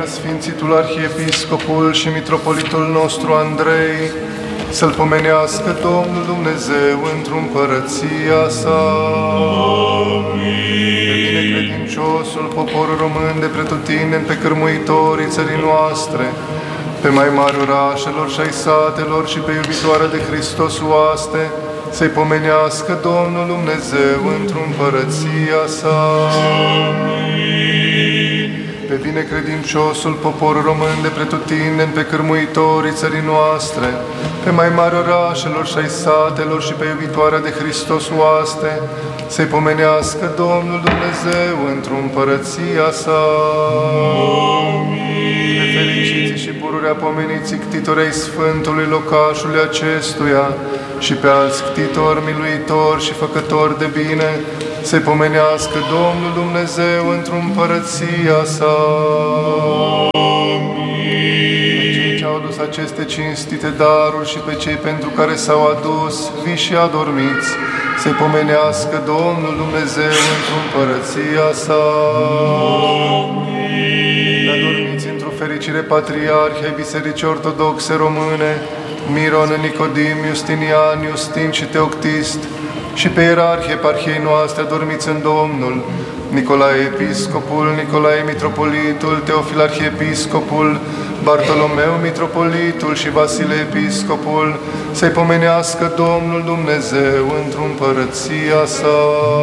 preasfințitul arhiepiscopul și mitropolitul nostru Andrei, să-l pomenească Domnul Dumnezeu într-o împărăția sa. Pe binecredinciosul popor român de pretutindeni, pe cărmuitorii țării noastre, pe mai mari orașelor și ai satelor și pe iubitoarea de Hristos oaste, să-i pomenească Domnul Dumnezeu într-o împărăția sa. Pe binecredinciosul popor român de pretutindeni, pe cărmuitorii țării noastre, pe mai mari orașelor și ai satelor și pe iubitoarea de Hristos oaste, să-i pomenească Domnul Dumnezeu într-o împărăția sa. Pe fericiții și pururea pomeniții ctitorei Sfântului locașului acestuia și pe alți ctitori, miluitori și făcători de bine, să-i pomenească Domnul Dumnezeu într-o împărăția sa. Pe cei ce au adus aceste cinstite daruri și pe cei pentru care s-au adus, vii și adormiți, să-i pomenească Domnul Dumnezeu într-o împărăția sa. Adormiți într-o fericire patriarhi ai Bisericii Ortodoxe Române, Miron, Nicodim, Justinian, Justin și Teoctist, și pe ierarhii eparhiei noastre adormiți în Domnul, Nicolae Episcopul, Nicolae Mitropolitul, Teofil Arhiepiscopul, Bartolomeu Mitropolitul și Vasile Episcopul, să-i pomenească Domnul Dumnezeu într-o împărăția sa.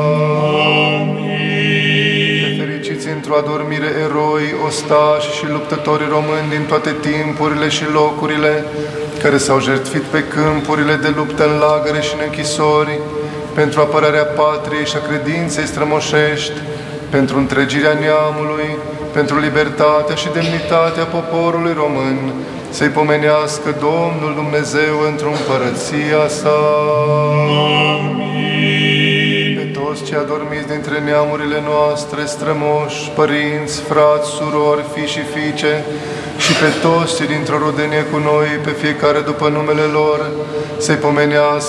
Pe fericiți într-o adormire eroi, ostași și luptători români din toate timpurile și locurile, care s-au jertfit pe câmpurile de luptă în lagăre și în închisori, pentru apărarea patriei și a credinței strămoșești, pentru întregirea neamului, pentru libertatea și demnitatea poporului român, să-i pomenească Domnul Dumnezeu într-o împărăția sa. Pe toți cei adormiți dintre neamurile noastre, strămoși, părinți, frați, surori, fii și fiice, și pe toți cei dintr-o rudenie cu noi, pe fiecare după numele lor, să-i pomenească